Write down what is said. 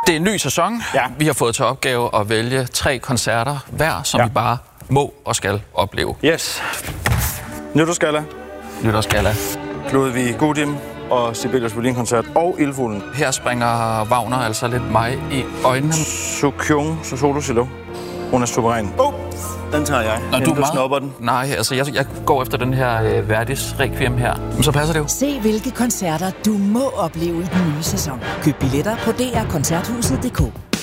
Det er en ny sæson. Ja. Vi har fået til opgave at vælge 3 koncerter hver, som vi bare må og skal opleve. Yes. Nytårsgalla, Nytårsgalla. Ludwig Gudim og Sibelius Violinkoncert og Ildfuglen. Her springer Wagner altså lidt mig i øjnene. Sukyung Solo Cello. Hun er suveræn. Den tager jeg. Når du snupper den. Nej, altså jeg går efter den her Verdis Requiem her. Men så passer det jo. Se hvilke koncerter du må opleve i den nye sæson. Køb billetter på drkoncerthuset.dk.